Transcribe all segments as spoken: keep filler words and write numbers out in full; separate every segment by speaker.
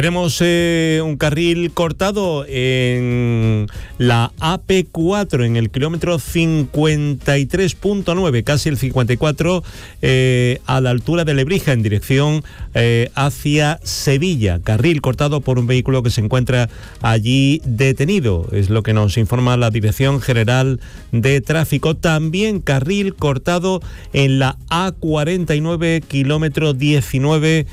Speaker 1: Tenemos eh, un carril cortado en la A P cuatro, en el kilómetro cincuenta y tres punto nueve, casi el cincuenta y cuatro, eh, a la altura de Lebrija, en dirección eh, hacia Sevilla. Carril cortado por un vehículo que se encuentra allí detenido, es lo que nos informa la Dirección General de Tráfico. También carril cortado en la A cuarenta y nueve, kilómetro diecinueve,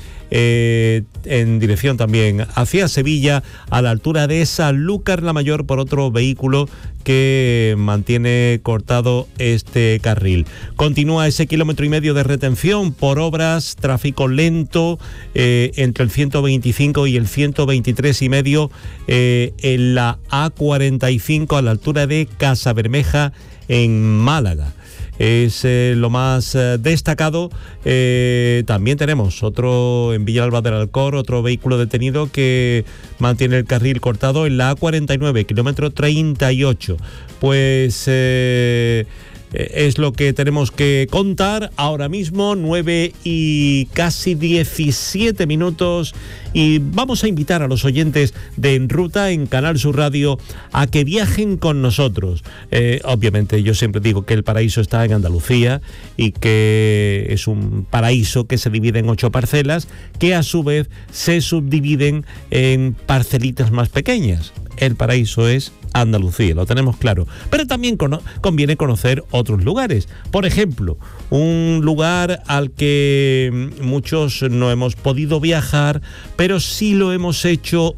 Speaker 1: eh, en dirección también hacia Sevilla, a la altura de Sanlúcar la Mayor, por otro vehículo que mantiene cortado este carril. Continúa ese kilómetro y medio de retención por obras, tráfico lento eh, entre el ciento veinticinco y el ciento veintitrés y medio eh, en la A cuarenta y cinco, a la altura de Casabermeja, en Málaga. Es eh, lo más eh, destacado. Eh, también tenemos otro en Villalba del Alcor, otro vehículo detenido que mantiene el carril cortado en la A cuarenta y nueve, kilómetro treinta y ocho. Pues eh, es lo que tenemos que contar ahora mismo, nueve y casi diecisiete minutos, y vamos a invitar a los oyentes de En Ruta en Canal Sur Radio a que viajen con nosotros. Eh, obviamente yo siempre digo que el paraíso está en Andalucía y que es un paraíso que se divide en ocho parcelas que a su vez se subdividen en parcelitas más pequeñas. El paraíso es Andalucía, lo tenemos claro. Pero también cono- conviene conocer otros lugares. Por ejemplo, un lugar al que muchos no hemos podido viajar, pero sí lo hemos hecho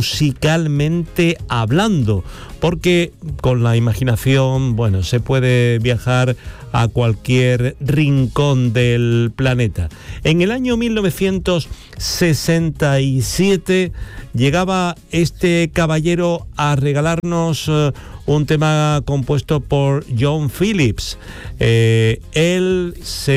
Speaker 1: musicalmente hablando, porque con la imaginación, bueno, se puede viajar a cualquier rincón del planeta. En el año mil novecientos sesenta y siete llegaba este caballero a regalarnos uh, un tema compuesto por John Phillips. Eh, él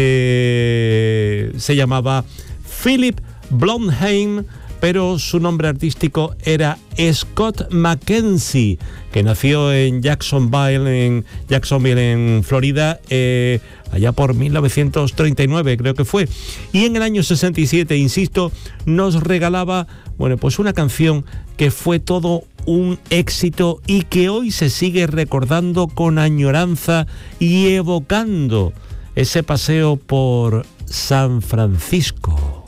Speaker 1: se, se llamaba Philip Blondheim, pero su nombre artístico era Scott Mackenzie, que nació en Jacksonville, en Jacksonville, en Florida, eh, allá por mil novecientos treinta y nueve, creo que fue. Y en el año sesenta y siete, insisto, nos regalaba, bueno, pues una canción que fue todo un éxito y que hoy se sigue recordando con añoranza y evocando ese paseo por San Francisco.